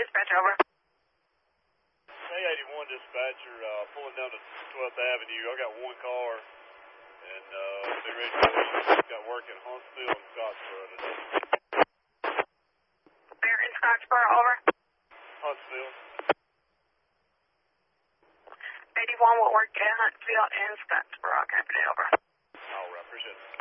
dispatch, over. A81 dispatcher, pulling down to 12th Avenue. I got one car, and be ready to leave. Got work in Huntsville and Scottsboro today. Where in Scottsboro, over? Huntsville. 81 will work in Huntsville and Scottsboro. Copy, over. All right, appreciate it.